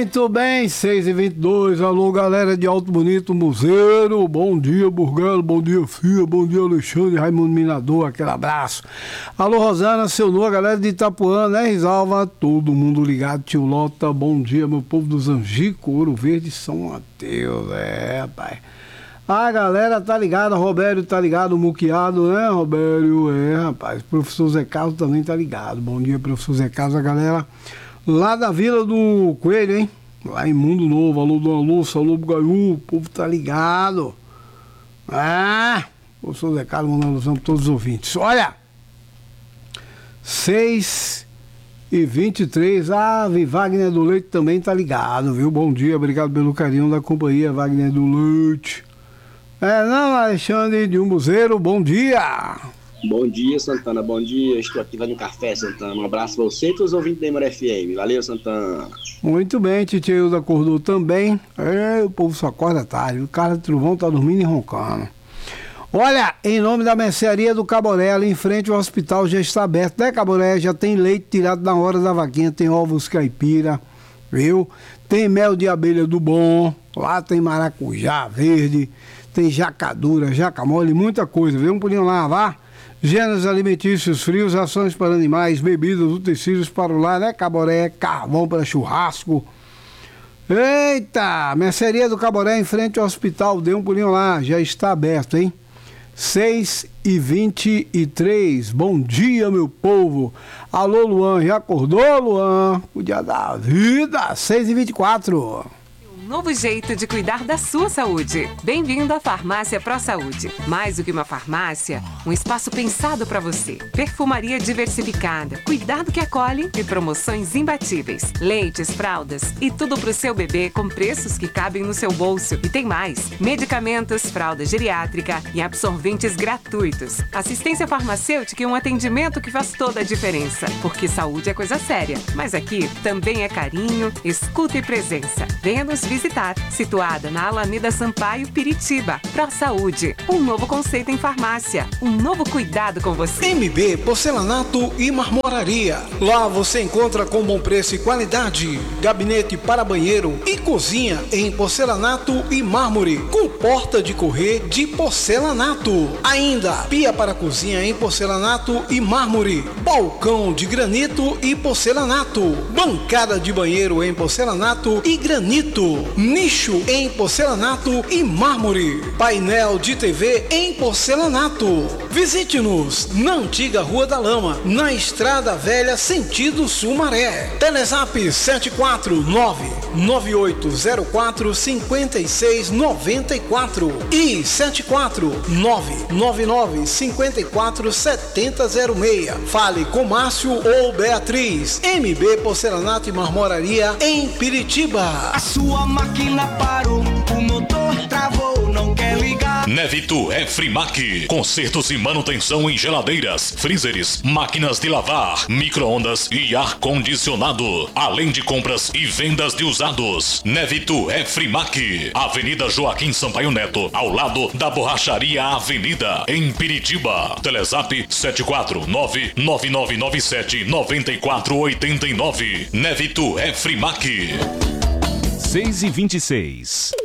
Muito bem, 6h22. Alô, galera de Alto Bonito, Museiro. Bom dia, Burgelo. Bom dia, Fia. Bom dia, Alexandre. Raimundo Minador, aquele abraço. Alô, Rosana, seu Nua, galera de Itapuã, né, Risalva? Todo mundo ligado, tio Lota. Bom dia, meu povo dos Angico, Ouro Verde, São Mateus. Rapaz. A galera tá ligada, Robério tá ligado, Muquiado, né, Robério? Rapaz. Professor Zé Carlos também tá ligado. Bom dia, professor Zé Carlos, a galera lá da Vila do Coelho, hein? Lá em Mundo Novo, alô Dona Lúcia, alô Bugaiú, o povo tá ligado. Professor Zé Carlos mandando alusão para todos os ouvintes. Olha, 6h23, Wagner do Leite também tá ligado, viu? Bom dia, obrigado pelo carinho da companhia, Wagner do Leite. Não, Alexandre de Umbuzeiro, bom dia. Bom dia, Santana, bom dia. Estou aqui fazendo café, Santana. Um abraço para você e todos os ouvintes da Êmora FM. Valeu, Santana. Muito bem, Titia Ilda acordou também. O povo só acorda tarde. O cara do Trovão tá dormindo e roncando. Olha, em nome da mercearia do Caboré, ali em frente ao hospital já está aberto, né, Caboré? Já tem leite tirado na hora da vaquinha, tem ovos caipira, viu? Tem mel de abelha do bom, lá tem maracujá verde, tem jacadura, jacamole, muita coisa, viu? Não podiam lá, vá? Gêneros alimentícios frios, rações para animais, bebidas, utensílios para o lar, né, Caboré? Carvão para churrasco. Eita! Mercearia do Caboré em frente ao hospital, dê um pulinho lá, já está aberto, hein? 6h23, bom dia, meu povo. Alô, Luan, já acordou, Luan? O dia da vida, 6h24. Novo jeito de cuidar da sua saúde. Bem-vindo à Farmácia Pro Saúde. Mais do que uma farmácia, um espaço pensado para você. Perfumaria diversificada, cuidado que acolhe e promoções imbatíveis. Leites, fraldas e tudo pro seu bebê com preços que cabem no seu bolso. E tem mais: medicamentos, fralda geriátrica e absorventes gratuitos. Assistência farmacêutica e um atendimento que faz toda a diferença. Porque saúde é coisa séria, mas aqui também é carinho, escuta e presença. Venha nos visitar, situada na Alameda Sampaio, Piritiba. Pro Saúde, um novo conceito em farmácia, um novo cuidado com você. MB Porcelanato e Marmoraria. Lá você encontra com bom preço e qualidade, gabinete para banheiro e cozinha em porcelanato e mármore, com porta de correr de porcelanato. Ainda pia para cozinha em porcelanato e mármore, balcão de granito e porcelanato, bancada de banheiro em porcelanato e granito, nicho em porcelanato e mármore, painel de TV em porcelanato. Visite-nos na antiga Rua da Lama, na Estrada Velha, sentido Sumaré. Telezap 749-9804-5694 e 749-9954-7006. Fale com Márcio ou Beatriz. MB Porcelanato e Marmoraria em Piritiba. A sua máquina parou, o motor travou, não quer ligar. Nevito é Frimac. Consertos e manutenção em geladeiras, freezers, máquinas de lavar, micro-ondas e ar-condicionado. Além de compras e vendas de usados. Nevito é Frimac. Avenida Joaquim Sampaio Neto, ao lado da Borracharia Avenida, em Piritiba. Telezap 749-9997-9489. Nevito é Frimac. 6h26.